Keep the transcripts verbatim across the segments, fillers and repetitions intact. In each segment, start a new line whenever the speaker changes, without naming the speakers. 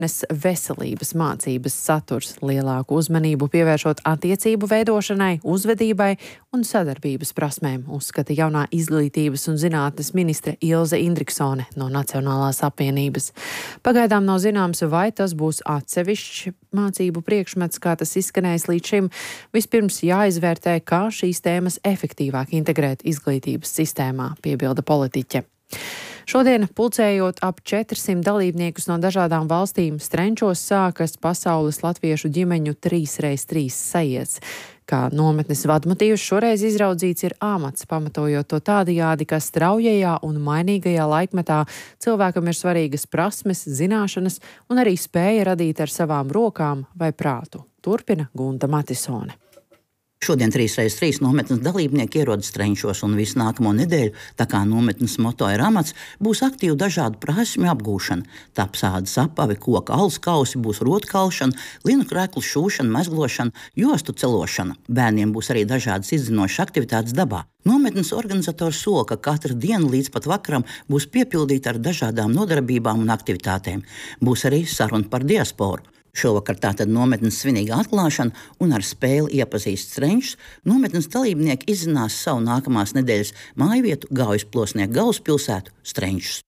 veselības mācības saturs, lielāku uzmanību pievēršot attiecību veidošanai, uzvedībai un sadarbības prasmēm, uzskata jaunā izglītības un zinātnes ministre Ilze Indriksone no Nacionālās apvienības. Pagaidām nav zināms, vai tas būs atsevišķs mācību priekšmets, kā tas izskanējis līdz šim. Vispirms jāizvērtē, kā šīs tēmas efektīvāk integrēt izglītības sistēmā, piebilda politiķe. Šodien, pulcējot ap četrsimt dalībniekus no dažādām valstīm, Strenčos sākas pasaules latviešu ģimeņu trīs reiz trīs sajiets. Kā nometnes vadmotīvs šoreiz izraudzīts ir āmats, pamatojot to tādajādi, ka straujajā un mainīgajā laikmetā cilvēkam ir svarīgas prasmes, zināšanas un arī spēja radīt ar savām rokām vai prātu. Turpina Gunta Matisone.
Šodien trīs reiz trīs nometnes dalībnieki ierodas Strenčos, un visu nākamo nedēļu, tā kā nometnes moto ir amats, būs aktīva dažādu prasmju apgūšana. Taps ādas apavi, koka alus kausi, būs rotkalšana, linu kreklu šūšana, mezglošana, jostu celošana. Bērniem būs arī dažādas izzinošas aktivitātes dabā. Nometnes organizators sola, ka katra diena līdz pat vakaram būs piepildīta ar dažādām nodarbībām un aktivitātēm. Būs arī saruna par diasporu. Šovakar tātad nometnes svinīga atklāšana un ar spēli iepazīst Strenčus. Nometnes dalībnieki izzinās savu nākamās nedēļas mājvietu Gaujas-Plosnieku galvaspilsētu Strenčus.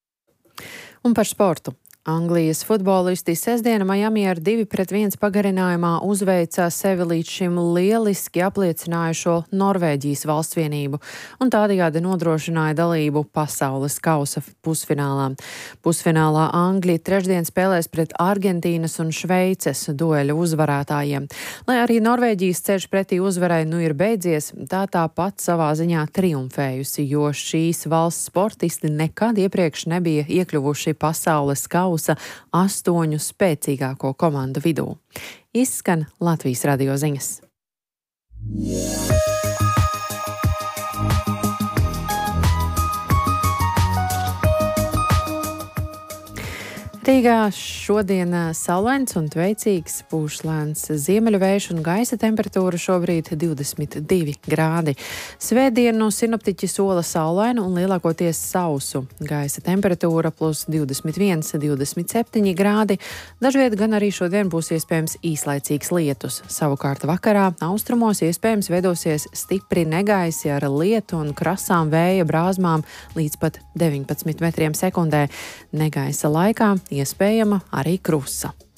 Un par sportu. Anglijas futbolisti sestdiena Miami ar divi pret viens pagarinājumā uzveica sevi līdz šim lieliski apliecinājušo Norvēģijas valstsvienību un tādējādi nodrošināja dalību pasaules kausa pusfinālā. Pusfinālā Angļi trešdien spēlēs pret Argentīnas un Šveices dueļu uzvarētājiem. Lai arī Norvēģijas ceļš pretī uzvarai nu ir beidzies, tā tāpat savā ziņā triumfējusi, jo šīs valsts sportisti nekad iepriekš nebija iekļuvuši pasaules kausa astoņu spēcīgāko komandu vidū. Izskan Latvijas radio ziņas. Rīgā šodien saulains un veicīgs, pūš lēns ziemeļu vējš un gaisa temperatūra šobrīd divdesmit divi grādi. Svētdienu sinoptiķi sola saulainu un lielākoties sausu. Gaisa temperatūra plus divdesmit viens, divdesmit septiņi grādi. Dažviet gan arī šodien būs iespējams īslaicīgs lietus. Savukārt vakarā austrumos iespējams veidosies stipri negaisi ar lietu un krasām vēja brāzmām līdz pat deviņpadsmit metriem sekundē. Negaisa laikā iespējama arī krusa.